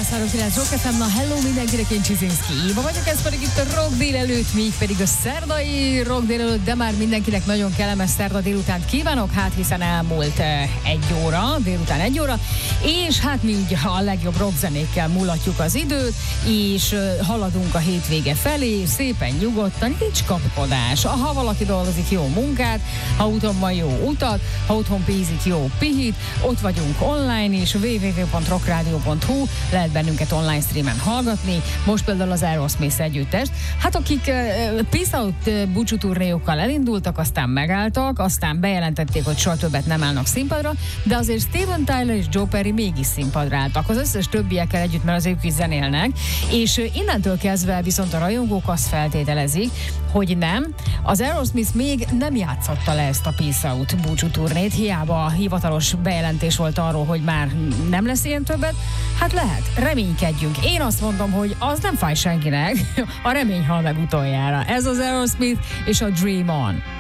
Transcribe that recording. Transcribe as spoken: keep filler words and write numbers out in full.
nyolcvanhárom kilenc Rock ef em, na hello mindenkinek, én Csizinszki Éva vagyok, ez pedig itt a Rock délelőtt, még pedig a szerdai Rock délelőtt, de már mindenkinek nagyon kellemes szerda délutánt kívánok, hát hiszen elmúlt egy óra, délután egy óra, és hát mi így a legjobb rockzenékkel mulatjuk az időt, és haladunk a hétvége felé, szépen nyugodtan, nincs kapkodás. Ha valaki dolgozik, jó munkát, ha úton van, jó utat, ha otthon pénzik, jó pihit, ott vagyunk online is, double-u double-u double-u pont rock radio pont hu, lehet bennünket online streamen hallgatni, most például az Aerosmith együttest, hát akik uh, Peace Out uh, búcsú turnéjukkal elindultak, aztán megálltak, aztán bejelentették, hogy soha többet nem állnak színpadra, de azért Steven Tyler és Joe Perry mégis színpadra álltak, az összes többiekkel együtt, mert azért ők is zenélnek, és uh, innentől kezdve viszont a rajongók azt feltételezik, hogy nem, az Aerosmith még nem játszotta le ezt a Peace Out búcsú turnét, hiába a hivatalos bejelentés volt arról, hogy már nem lesz ilyen többet, hát lehet, reménykedjünk. Én azt mondom, hogy az nem fáj senkinek, a remény hal meg utoljára. Ez az Aerosmith és a Dream On.